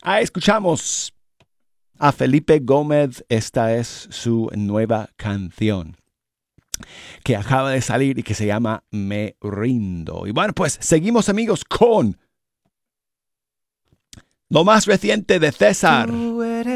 Escuchamos a Felipe Gómez. Esta es su nueva canción que acaba de salir y que se llama Me Rindo. Y bueno, pues seguimos, amigos, con lo más reciente de César.